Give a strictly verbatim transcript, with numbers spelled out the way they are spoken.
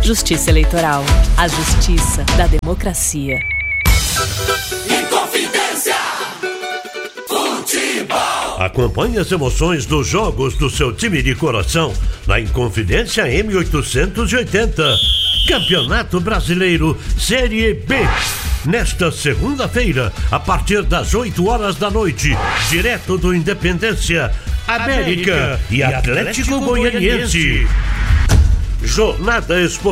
Justiça Eleitoral, a justiça da democracia. Inconfidência Futebol. Acompanhe as emoções dos jogos do seu time de coração na Inconfidência M oitocentos e oitenta. Campeonato Brasileiro Série B. Nesta segunda-feira, a partir das oito horas da noite, direto do Independência, América, América e Atlético, Atlético Goianiense. Jornada Esportiva.